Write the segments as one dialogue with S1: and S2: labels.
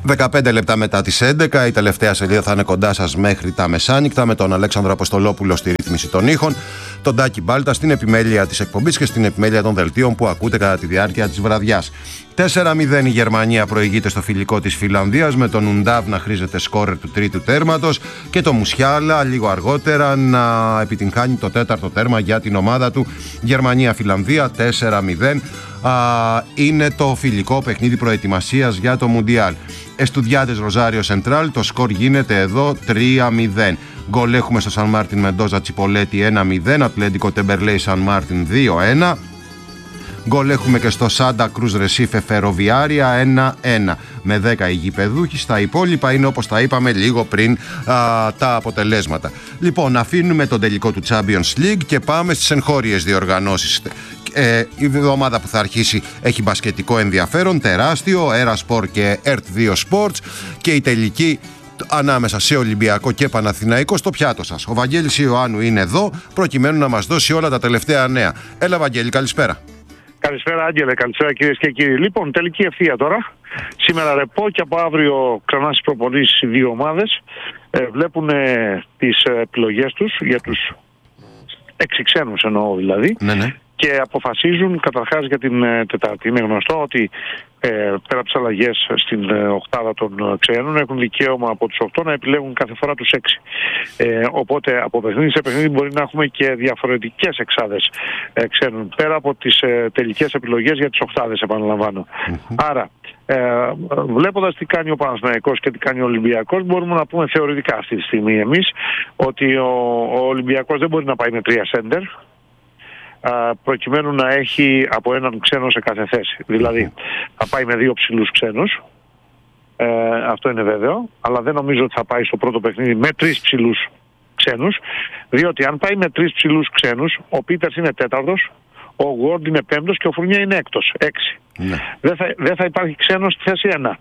S1: 15 λεπτά μετά τις 11, η τελευταία σελίδα θα είναι κοντά σας μέχρι τα μεσάνυχτα με τον Αλέξανδρο Αποστολόπουλο στη ρύθμιση των ήχων, τον Τάκη Μπάλτα στην επιμέλεια της εκπομπής και στην επιμέλεια των δελτίων που ακούτε κατά τη διάρκεια της βραδιάς. 4-0 η Γερμανία προηγείται στο φιλικό της Φιλανδίας με τον Ουντάβ να χρήζεται σκόρερ του τρίτου τέρματος και το Μουσιάλα λίγο αργότερα να επιτυγχάνει το τέταρτο τέρμα για την ομάδα του. Γερμανία-Φιλανδία 4-0. Είναι το φιλικό παιχνίδι προετοιμασίας για το Μουντιάλ. Εστουδιάντες Ροζάριο Σεντράλ, το σκορ γίνεται εδώ 3-0. Γκολ έχουμε στο Σαν Μάρτιν Μεντόζα Τσιπολέτη 1-0, Ατλέντικο Τεμπερλέι Σαν Μάρτιν 2-1. Γκολ έχουμε και στο Σάντα Κρούζ Ρεσίφε Φεροβιάρια 1-1. Με 10 οι γηπεδούχοι, στα υπόλοιπα είναι όπως τα είπαμε λίγο πριν τα αποτελέσματα. Λοιπόν, αφήνουμε τον τελικό του Champions League και πάμε στις εγχώριες διοργανώσεις. Η εβδομάδα που θα αρχίσει έχει μπασκετικό ενδιαφέρον τεράστιο, Erasport και Earth 2 Sports, και η τελική ανάμεσα σε Ολυμπιακό και Παναθηναϊκό στο πιάτο σας. Ο Βαγγέλης Ιωάννου είναι εδώ προκειμένου να μας δώσει όλα τα τελευταία νέα. Έλα Βαγγέλη, καλησπέρα.
S2: Καλησπέρα Άγγελε, καλησπέρα κυρίες και κύριοι. Λοιπόν, τελική ευθεία τώρα. Σήμερα ρεπό και από αύριο ξανά στις προπονήσεις οι δύο ομάδες. Βλέπουν τις επιλογές τους για τους 6 ξένους εννοώ δηλαδή.
S1: Ναι.
S2: Και αποφασίζουν καταρχάς για την Τετάρτη. Είναι γνωστό ότι πέρα από τις αλλαγές στην οκτάδα των ξένων έχουν δικαίωμα από τους 8 να επιλέγουν κάθε φορά τους 6. Οπότε από παιχνίδι σε παιχνίδι μπορεί να έχουμε και διαφορετικές εξάδες ξένων πέρα από τις τελικές επιλογές για τις οκτάδες, επαναλαμβάνω. Άρα βλέποντας τι κάνει ο Παναθηναϊκός και τι κάνει ο Ολυμπιακός, μπορούμε να πούμε θεωρητικά αυτή τη στιγμή εμείς ότι ο Ολυμπιακός δεν μπορεί να πάει με 3 σέντερ προκειμένου να έχει από έναν ξένο σε κάθε θέση. Δηλαδή θα πάει με 2 ψηλούς ξένους, αυτό είναι βέβαιο, αλλά δεν νομίζω ότι θα πάει στο πρώτο παιχνίδι με 3 ψηλούς ξένους, διότι αν πάει με 3 ψηλούς ξένους, ο Πίτερς είναι 4ος, ο Γουόρντ είναι 5ος και ο Φουρνιέ είναι 6ος, 6. Δεν θα υπάρχει ξένος στη θέση 1.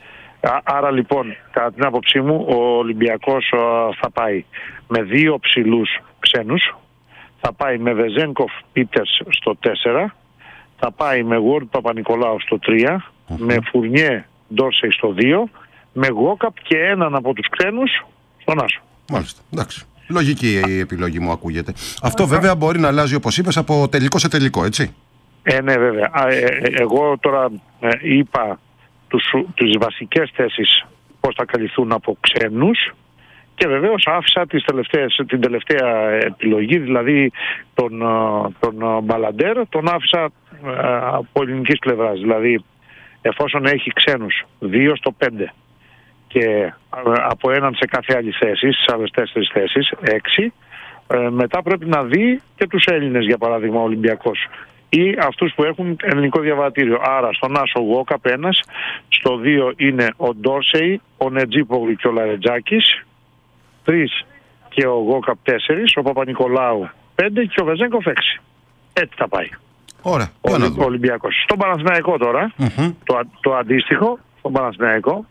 S2: Άρα λοιπόν, κατά την άποψή μου, ο Ολυμπιακός θα πάει με 2 ψηλούς ξένους, θα πάει με Βεζένκοφ Πίτερς στο 4, θα πάει με Γουόρντ Παπα-Νικολάου στο 3, με Φουρνιέ Ντόρσεϊ στο 2, με Γόκαπ και έναν από τους ξένους στον Άσο.
S1: Μάλιστα, εντάξει. Λογική η επιλογή μου ακούγεται. Αυτό βέβαια μπορεί να αλλάζει, όπως είπες, από τελικό σε τελικό, έτσι.
S2: Ναι, βέβαια. Εγώ τώρα είπα τις βασικές θέσεις πώς θα καλυφθούν από ξένους. Και βεβαίως άφησα την τελευταία επιλογή, δηλαδή τον Μπαλαντέρ, τον άφησα από ελληνικής πλευράς. Δηλαδή εφόσον έχει ξένους 2 στο 5 και από έναν σε κάθε άλλη θέση, στις άλλες 4 θέσεις, 6, μετά πρέπει να δει και τους Έλληνες, για παράδειγμα ο Ολυμπιακός, ή αυτούς που έχουν ελληνικό διαβατήριο. Άρα στον Άσο Γόκαπ ένας, στο 2 είναι ο Ντόρσεϊ, ο Νετζίπογλου και ο Λαρετζάκης, 3 και ο Γόκαπ 4, ο Παπα-Νικολάου 5 και ο Βεζένκοφ 6. Έτσι θα πάει.
S1: Ωραία,
S2: ο Ολυμπιακός. Στον Παναθηναϊκό τώρα, το αντίστοιχο, στον Παναθηναϊκό,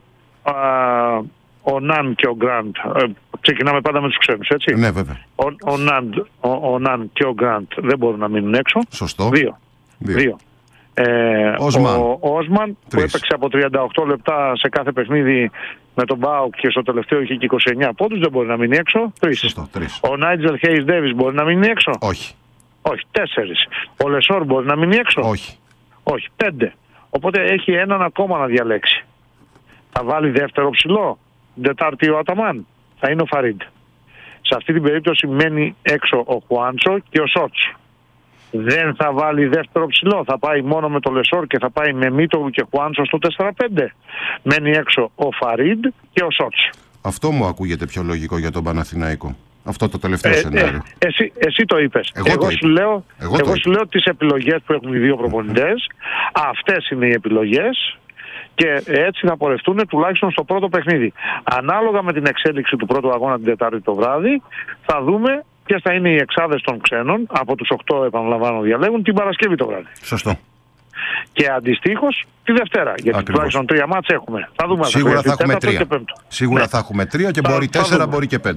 S2: ο Ναν και ο Γκραντ, ξεκινάμε πάντα με τους ξένους, έτσι.
S1: Ναι, βέβαια.
S2: Ο Ναν και ο Γκραντ δεν μπορούν να μείνουν έξω.
S1: Σωστό.
S2: 2. Ο Όσμαν που έπαιξε από 38 λεπτά σε κάθε παιχνίδι με τον Μπάουκ και στο τελευταίο είχε και 29 πόντους, δεν μπορεί να μείνει έξω. 3.
S1: Σωστό, 3.
S2: Ο Νάιτζελ Χέις Ντέβις μπορεί να μείνει έξω.
S1: Όχι.
S2: 4. Ο Λεσόρ μπορεί να μείνει έξω. Όχι. 5. Οπότε έχει έναν ακόμα να διαλέξει. Θα βάλει δεύτερο ψηλό. Τετάρτη ο Αταμάν. Θα είναι ο Φαρίντ. Σε αυτή την περίπτωση μένει έξω ο Χουάντσο και ο Σότς. Δεν θα βάλει δεύτερο ψηλό. Θα πάει μόνο με το Λεσόρ και θα πάει με Μίτογλου και Χουάντσο στο 4-5. Μένει έξω ο Φαρίντ και ο Σότς.
S1: Αυτό μου ακούγεται πιο λογικό για τον Παναθηναϊκό. Αυτό το τελευταίο σενάριο.
S2: Εσύ το είπες. Εγώ σου λέω τις επιλογές που έχουν οι δύο προπονητές. Αυτές είναι οι επιλογές. Και έτσι θα πορευτούν τουλάχιστον στο πρώτο παιχνίδι. Ανάλογα με την εξέλιξη του πρώτου αγώνα την Τετάρτη το βράδυ, θα δούμε ποιες θα είναι οι εξάδες των ξένων. Από τους 8, επαναλαμβάνω, διαλέγουν την Παρασκευή το βράδυ.
S1: Σωστό.
S2: Και αντιστοίχως τη Δευτέρα. Γιατί τουλάχιστον 3 μάτς έχουμε. Θα δούμε.
S1: Σίγουρα θα έχουμε 3. Σίγουρα θα έχουμε 3 και μπορεί 4, μπορεί και 5.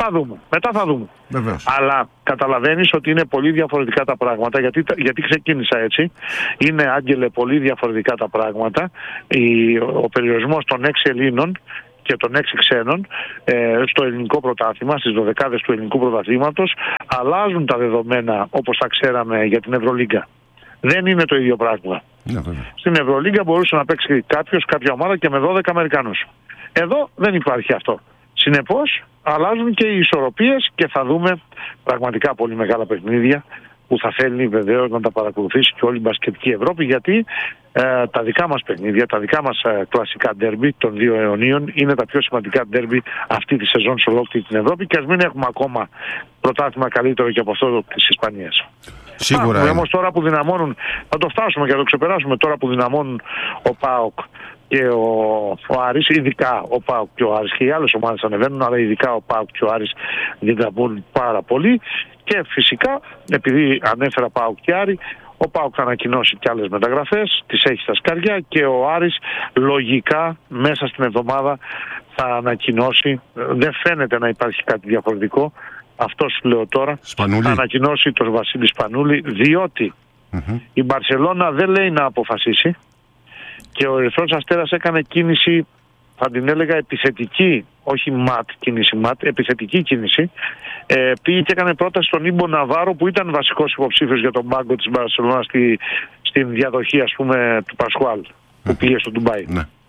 S2: Μετά θα δούμε.
S1: Βεβαίως.
S2: Αλλά καταλαβαίνεις ότι είναι πολύ διαφορετικά τα πράγματα, γιατί ξεκίνησα έτσι. Είναι, Άγγελε, πολύ διαφορετικά τα πράγματα. Ο περιορισμός των 6 Ελλήνων και των 6 ξένων στο ελληνικό πρωτάθλημα, στις 12 του ελληνικού πρωταθλήματος, αλλάζουν τα δεδομένα όπως τα ξέραμε για την Ευρωλίγκα. Δεν είναι το ίδιο πράγμα. Στην Ευρωλίγκα μπορούσε να παίξει κάποια ομάδα και με 12 Αμερικανούς. Εδώ δεν υπάρχει αυτό. Συνεπώς αλλάζουν και οι ισορροπίες και θα δούμε πραγματικά πολύ μεγάλα παιχνίδια που θα θέλει βεβαίως να τα παρακολουθήσει και όλη η μπασκετική Ευρώπη, γιατί τα δικά μας παιχνίδια, τα δικά μας κλασικά ντέρμπι των 2 αιωνίων είναι τα πιο σημαντικά ντέρμπι αυτή τη σεζόν σε ολόκληρη την Ευρώπη, και ας μην έχουμε ακόμα πρωτάθλημα καλύτερο και από αυτό της Ισπανίας.
S1: Σίγουρα.
S2: Όμως τώρα που δυναμώνουν, θα το φτάσουμε και θα το ξεπεράσουμε, τώρα που δυναμώνουν ο ΠΑΟΚ και ο Άρης, ειδικά ο ΠΑΟΚ και ο Άρης, και οι άλλες ομάδες ανεβαίνουν, αλλά ειδικά ο ΠΑΟΚ και ο Άρης δυναμώνουν πάρα πολύ. Και φυσικά, επειδή ανέφερα ΠΑΟΚ και Άρη, ο ΠΑΟΚ θα ανακοινώσει και άλλες μεταγραφές, τις έχει στα σκαριά, και ο Άρης λογικά μέσα στην εβδομάδα θα ανακοινώσει, δεν φαίνεται να υπάρχει κάτι διαφορετικό, αυτό σου λέω τώρα,
S1: Σπανούλη.
S2: θα ανακοινώσει τον Βασίλη Σπανούλη, διότι η Μπαρσελόνα δεν λέει να αποφασίσει και ο Ερυθρός Αστέρας έκανε κίνηση, θα την έλεγα επιθετική, όχι κίνηση ματ, επιθετική κίνηση. Πήγε και έκανε πρόταση στον Ήμπο Ναβάρο, που ήταν βασικός υποψήφιος για τον πάγκο της Μπαρσελόνα στην διαδοχή, ας πούμε, του Πασχουάλ που πήγε στο Ντουμπάι.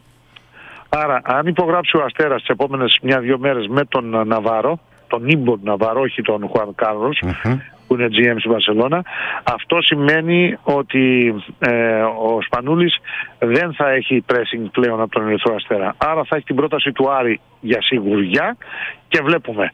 S2: Άρα αν υπογράψει ο Αστέρας τις επόμενες 1-2 μέρες με τον Ναβάρο, τον Ήμπο Ναβάρο, όχι τον Χουάν Κάρλος, που είναι GM στην Μπαρσελόνα, αυτό σημαίνει ότι ο Σπανούλης δεν θα έχει pressing πλέον από τον Ερυθρό Αστέρα. Άρα θα έχει την πρόταση του Άρη για σιγουριά και βλέπουμε.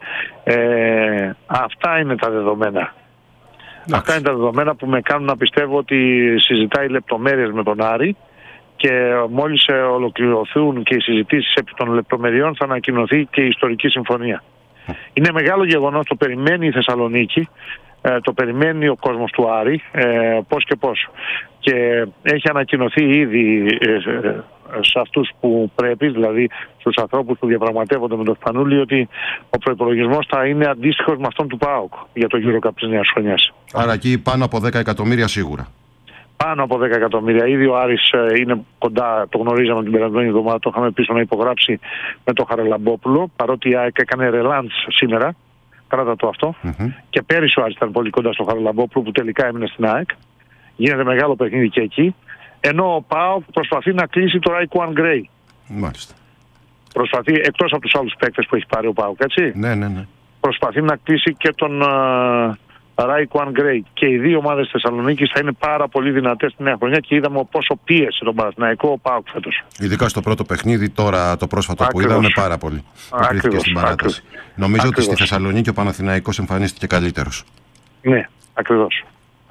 S2: Αυτά είναι τα δεδομένα. Αυτά είναι τα δεδομένα που με κάνουν να πιστεύω ότι συζητάει λεπτομέρειες με τον Άρη, και μόλις ολοκληρωθούν και οι συζητήσεις επί των λεπτομεριών θα ανακοινωθεί και η ιστορική συμφωνία. Είναι μεγάλο γεγονός, το περιμένει η Θεσσαλονίκη, το περιμένει ο κόσμος του Άρη, πώς και πώς. Και έχει ανακοινωθεί ήδη σε αυτούς που πρέπει, δηλαδή στους ανθρώπους που διαπραγματεύονται με τον Σπανούλη, ότι ο προϋπολογισμός θα είναι αντίστοιχος με αυτόν του ΠΑΟΚ για το EuroCup της νέας χρονιάς.
S1: Άρα εκεί πάνω από 10 εκατομμύρια σίγουρα.
S2: Πάνω από 10 εκατομμύρια. Ήδη ο Άρης είναι κοντά, το γνωρίζαμε την περασμένη εβδομάδα, το είχαμε πίσω να υπογράψει με τον Χαραλαμπόπουλο, παρότι η ΑΕΚ έκανε ρελάντς σήμερα, κράτα το αυτό. Και πέρυσι ο Άρης ήταν πολύ κοντά στο Χαραλαμπόπουλο, που τελικά έμεινε στην ΑΕΚ. Γίνεται μεγάλο παιχνίδι και εκεί. Ενώ ο ΠΑΟΚ προσπαθεί να κλείσει το Raikkonen Gray.
S1: Μάλιστα.
S2: Προσπαθεί, εκτός από τους άλλους παίκτες που έχει πάρει ο ΠΑΟΚ, έτσι.
S1: Ναι.
S2: Προσπαθεί να κλείσει και τον Raikkonen Gray. Και οι δύο ομάδες της Θεσσαλονίκης θα είναι πάρα πολύ δυνατές τη νέα χρονιά, και είδαμε πόσο πίεσε τον Παναθηναϊκό ο ΠΑΟΚ φέτος.
S1: Ειδικά στο πρώτο παιχνίδι, τώρα το πρόσφατο που είδαμε, πάρα πολύ. Κρίθηκε στην παράταση. Νομίζω ότι στη Θεσσαλονίκη ο Παναθηναϊκός εμφανίστηκε καλύτερος.
S2: Ναι, ακριβώς.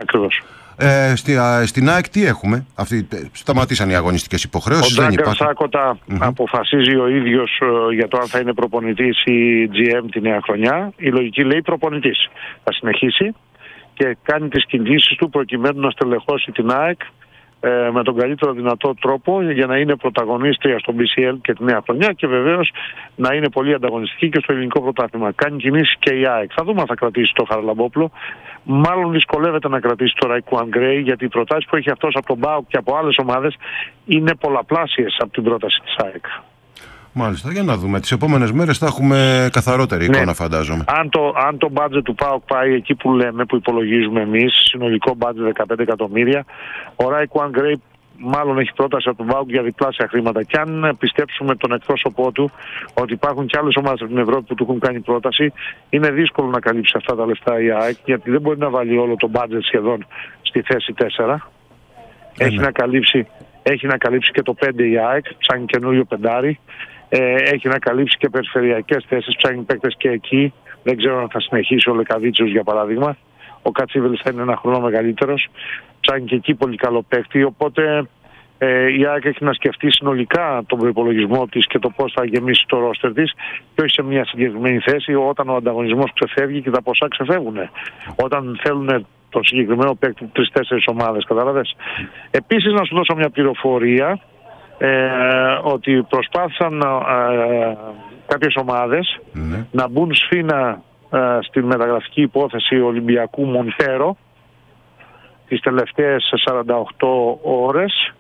S1: Στην ΑΕΚ τι έχουμε? Σταματήσαν οι αγωνιστικές υποχρέωσεις.
S2: Ο Ντάγκαρ Σάκοτα αποφασίζει ο ίδιος για το αν θα είναι προπονητής ή GM τη νέα χρονιά. Η λογική λέει προπονητής. Θα συνεχίσει και κάνει τις κινήσεις του προκειμένου να στελεχώσει την ΑΕΚ με τον καλύτερο δυνατό τρόπο για να είναι πρωταγωνίστρια στο BCL και τη νέα χρονιά, και βεβαίως να είναι πολύ ανταγωνιστική και στο ελληνικό πρωτάθλημα. Κάνει κινήσεις και η ΑΕΚ. Θα δούμε αν θα κρατήσει το Χαραλαμπόπουλο. Μάλλον δυσκολεύεται να κρατήσει το Raikkonen Gray, γιατί οι προτάσεις που έχει αυτός από τον ΠΑΟΚ και από άλλες ομάδες είναι πολλαπλάσιες από την πρόταση της ΑΕΚ.
S1: Μάλιστα, για να δούμε. Τις επόμενες μέρες θα έχουμε καθαρότερη εικόνα, φαντάζομαι.
S2: Αν το budget του ΠΑΟΚ πάει εκεί που λέμε, που υπολογίζουμε εμείς, συνολικό budget 15 εκατομμύρια, ο Raikkonen Gray μάλλον έχει πρόταση από τον ΠΑΟΚ για διπλάσια χρήματα. Και αν πιστέψουμε τον εκπρόσωπό του ότι υπάρχουν και άλλες ομάδες από την Ευρώπη που του έχουν κάνει πρόταση, είναι δύσκολο να καλύψει αυτά τα λεφτά η ΑΕΚ, γιατί δεν μπορεί να βάλει όλο το budget σχεδόν στη θέση 4. Έχει να καλύψει και το 5 η ΑΕΚ, ψάχνει καινούριο πεντάρι. Έχει να καλύψει και περιφερειακές θέσεις, ψάχνει παίκτες και εκεί. Δεν ξέρω αν θα συνεχίσει ο Λεκαβίτσιος, για παράδειγμα. Ο Κατσίβελης θα είναι ένα χρόνο μεγαλύτερος. Ψάχνει και εκεί πολύ καλό παίκτη. Οπότε η ΑΕΚ έχει να σκεφτεί συνολικά τον προϋπολογισμό της και το πώς θα γεμίσει το ρόστερ της, και όχι σε μια συγκεκριμένη θέση, όταν ο ανταγωνισμός ξεφεύγει και τα ποσά ξεφεύγουν. Όταν θέλουν τον συγκεκριμένο παίκτη 3-4 ομάδες, καταλαβες. Επίσης, να σου δώσω μια πληροφορία, ότι προσπάθησαν κάποιες ομάδες να μπουν σφήνα στην μεταγραφική υπόθεση Ολυμπιακού Μοντέρο τις τελευταίες 48 ώρες,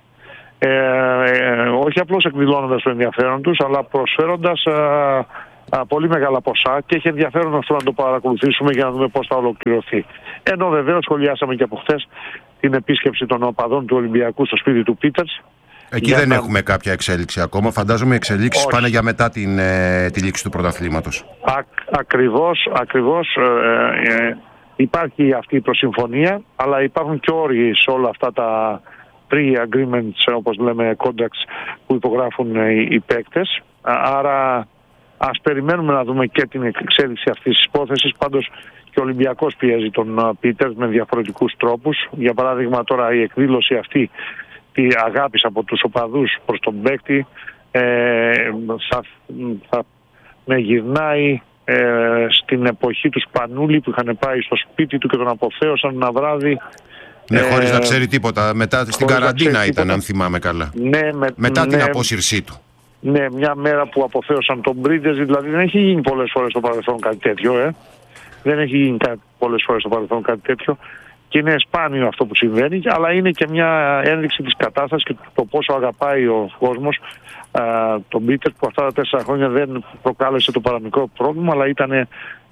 S2: όχι απλώς εκδηλώνοντας το ενδιαφέρον τους, αλλά προσφέροντας πολύ μεγάλα ποσά, και έχει ενδιαφέρον αυτό να το παρακολουθήσουμε για να δούμε πώς θα ολοκληρωθεί. Ενώ βεβαίως σχολιάσαμε και από χθες την επίσκεψη των οπαδών του Ολυμπιακού στο σπίτι του Πίτερς.
S1: Εκεί δεν έχουμε κάποια εξέλιξη ακόμα. Φαντάζομαι οι εξελίξεις πάνε για μετά τη λήξη του πρωταθλήματος.
S2: Ακριβώς. Υπάρχει αυτή η προσυμφωνία, αλλά υπάρχουν και όροι σε όλα αυτά τα pre-agreements, όπως λέμε, contracts που υπογράφουν οι παίκτες. Άρα ας περιμένουμε να δούμε και την εξέλιξη αυτής της υπόθεσης. Πάντως και ο Ολυμπιακός πιέζει τον Πίτερς με διαφορετικούς τρόπους. Για παράδειγμα, τώρα η εκδήλωση αυτή τη αγάπης από τους οπαδούς προς τον παίκτη θα με γυρνάει στην εποχή του Σπανούλη, που είχαν πάει στο σπίτι του και τον αποθέωσαν ένα βράδυ.
S1: Ναι, χωρίς να ξέρει τίποτα. Μετά στην καραντίνα ήταν, αν θυμάμαι καλά.
S2: Ναι,
S1: μετά την απόσυρσή του.
S2: Ναι, μια μέρα που αποθέωσαν τον Μπρίντεζ. Δηλαδή δεν έχει γίνει πολλές φορές στο παρελθόν κάτι τέτοιο. Δεν έχει γίνει πολλές φορές στο παρελθόν κάτι τέτοιο. Και είναι σπάνιο αυτό που συμβαίνει, αλλά είναι και μια ένδειξη της κατάστασης και το πόσο αγαπάει ο κόσμος τον Πίτερ, που αυτά τα 4 χρόνια δεν προκάλεσε το παραμικρό πρόβλημα, αλλά ήταν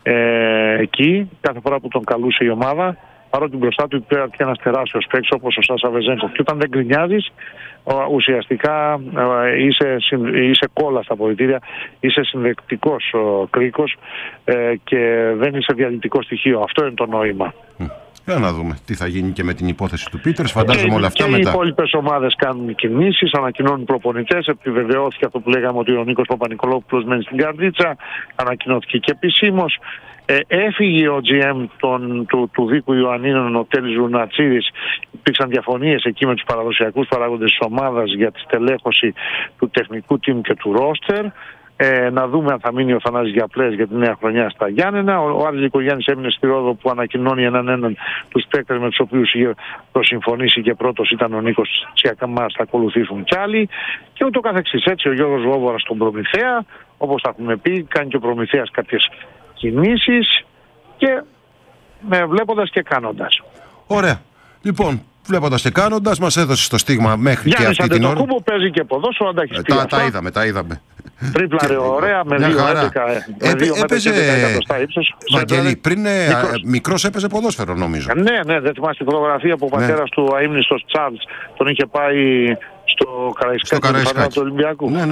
S2: εκεί κάθε φορά που τον καλούσε η ομάδα, παρότι μπροστά του υπήρχε ένας τεράστιος παίκτης όπως ο Σάσα Βεζένκοφ. Και όταν δεν γκρινιάζεις, ουσιαστικά είσαι κόλλα στα αποδυτήρια, είσαι συνδεκτικός κρίκος και δεν είσαι διαλυτικό στοιχείο. Αυτό είναι το νόημα.
S1: Για να δούμε τι θα γίνει και με την υπόθεση του Πίτερς. Φαντάζομαι όλα αυτά μετά.
S2: Οι υπόλοιπες ομάδες κάνουν κινήσεις, ανακοινώνουν προπονητές. Επιβεβαιώθηκε αυτό που λέγαμε ότι ο Νίκος Παπα-Νικολόπουλος μένει στην Καρδίτσα. Ανακοινώθηκε και επισήμως. Έφυγε ο GM του Βίκου Ιωαννίνων, ο Τέλης Ζουρνατσίδης. Υπήρξαν διαφωνίες εκεί με τους παραδοσιακούς παράγοντες της ομάδας για τη στελέχωση του τεχνικού team και του roster. Να δούμε αν θα μείνει ο Θανάσης Γιαπλές για τη νέα χρονιά στα Γιάννενα. Ο Άρης Λικογιάννης έμεινε στη Ρόδο, που ανακοινώνει έναν τους παίκτες με τους οποίους είχε προσυμφωνήσει, και πρώτος ήταν ο Νίκος Τσιακαμάς, θα ακολουθήσουν κι άλλοι και ούτω καθεξής. Έτσι ο Γιώργος Βόβορας στον Προμηθέα, όπως θα έχουμε πει, κάνει και ο Προμηθέας κάποιες κινήσεις, και βλέποντας και κάνοντας.
S1: Ωραία. Λοιπόν, βλέποντας και κάνοντας, μας έδωσε το στίγμα μέχρι και αυτή την ώρα.
S2: Γιάννης παίζει και ποδόσφαιρο,
S1: τα είδαμε.
S2: Τρίπλα ωραία, με 2,11 εκατοστά ύψος.
S1: Βαγγέλη, πριν μικρός έπαιζε ποδόσφαιρο, νομίζω.
S2: Ναι, δεν θυμάστε τη φωτογραφία που ο πατέρας του αείμνηστος Τσάρλς τον είχε πάει στο Καραϊσκάκι του Ολυμπιακού.
S1: Ναι,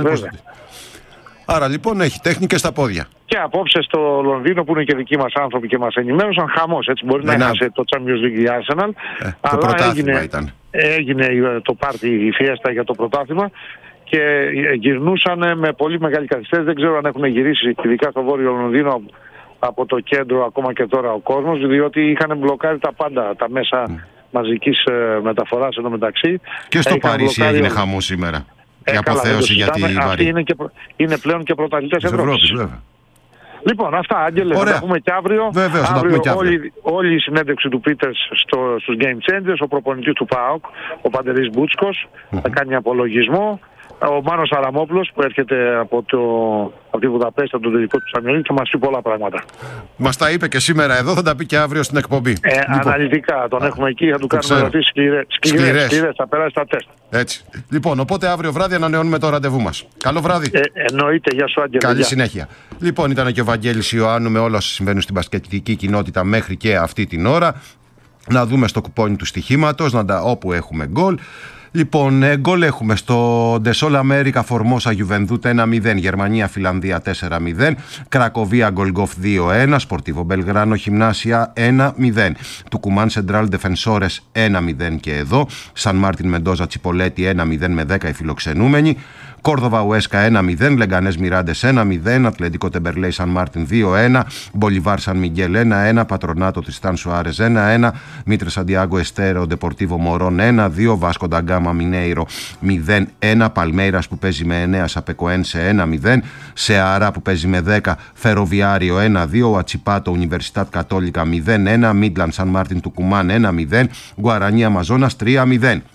S1: άρα λοιπόν έχει τέχνη στα πόδια.
S2: Και απόψε στο Λονδίνο, που είναι και δικοί μας άνθρωποι και μας ενημέρωσαν, χαμός. Έτσι μπορεί να έχασε το Champions League η Arsenal.
S1: Το πρωτάθλημα ήταν.
S2: Έγινε το πάρτι, η φιέστα για το πρωτάθλημα, και γυρνούσαν με πολύ μεγάλη καθυστέρηση. Δεν ξέρω αν έχουν γυρίσει, ειδικά στο Βόρειο Λονδίνο, από το κέντρο ακόμα και τώρα ο κόσμος, διότι είχαν μπλοκάρει τα πάντα, τα μέσα μαζικής μεταφοράς εντωμεταξύ.
S1: Και στο Παρίσι έγινε χαμός σήμερα. Η αποθέωση για τη Βαρύ.
S2: Αυτοί είναι πλέον και πρωταθλητές Ευρώπης. Λοιπόν, αυτά, Άγγελε, θα τα πούμε και αύριο.
S1: Βέβαιως,
S2: αύριο όλη η συνέντευξη του Πίτερς στους Game Changers, ο προπονητής του ΠΑΟΚ, ο Παντελής Μπούτσκος, θα κάνει απολογισμό. Ο Μάνος Αραμόπουλος, που έρχεται από τη Βουδαπέστη, από τον τελικό του Σαμιονί, θα μας πει πολλά πράγματα.
S1: Μας τα είπε και σήμερα εδώ, θα τα πει και αύριο στην εκπομπή.
S2: Αναλυτικά, τον έχουμε εκεί, θα του κάνουμε ερωτήσεις σκληρές, θα περάσει τα τεστ.
S1: Έτσι. Λοιπόν, οπότε αύριο βράδυ ανανεώνουμε το ραντεβού μας. Καλό βράδυ.
S2: Εννοείται, γεια σου Άγγελε.
S1: Καλή συνέχεια. Λοιπόν, ήταν και ο Βαγγέλης Ιωάννου με όλα όσα συμβαίνουν στην μπασκετική κοινότητα μέχρι και αυτή την ώρα. Να δούμε στο κουπόνι του στοιχήματος, όπου έχουμε γκολ. Λοιπόν, γκολ έχουμε στο Ντεσόλ Αμέρικα Φορμόσα Γιουβενδούτ 1-0, Γερμανία Φιλανδία 4-0, Κρακοβία Γκολγκόφ 2-1, Σπορτίβο Μπελγράνο Χιμνάσια 1-0, Τουκουμάν Σεντράλ Ντεφενσόρες 1-0 και εδώ, Σαν Μάρτιν Μεντόζα Τσιπολέτη 1-0 με 10 οι φιλοξενούμενοι, Κόρδοβα Ουέσκα 1-0, Λεγκανές Μιράντες 1-0, Ατλεντικό Τεμπερλέι Σαν Μάρτιν 2-1, Μπολιβάρ Σαν Μιγγέλ 1-1, Πατρονάτο Τριστάν Σουάρες 1-1, Μήτρε Σαντιάγκο Εστέρο Ντεπορτίβο Μορών 1-2, Βάσκο Νταγκάμα Μινέιρο 0-1, Παλμέιρας που παίζει με 9, Σαπεκοένσε 1-0, Σεαρά που παίζει με 10, Φεροβιάριο 1-2, Ατσιπάτο Ουνιβερσιτάτ Κατόλικα 0-1, Μίτλαν Σαν Μάρτιν Τουκουμάν 1-0, Γκουαρανί Αμαζόνας 3-0.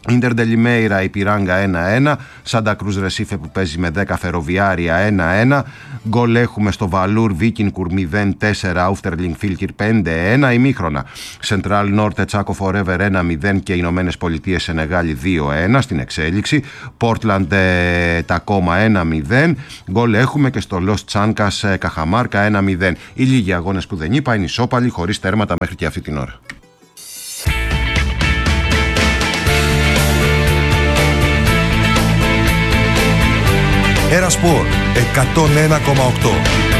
S1: Ίντερ Ντελιμέιρα Ιπιράγκα 1-1. Σάντα Κρούζ Ρεσίφε που παίζει με 10 Φεροβιάρια 1-1. Γκολ έχουμε στο Βαλούρ Βίκινκουρ 0-4. Άουφτερλινγκ Φίλκυρ 5-1. Ημίχρονα Σεντράλ Νόρτε Τσάκο Φορέβερ 1-0 και Ηνωμένες Πολιτείες Σενεγάλη 2-1 στην εξέλιξη. Πόρτλαντ Τακόμα 1-0. Γκολ έχουμε και στο Λος Τσάνκας Καχαμάρκα 1-0. Οι λίγοι αγώνες που δεν είπα είναι ισόπαλοι χωρίς τέρματα μέχρι και αυτή την ώρα.
S3: Ένα Σπορ 101,8.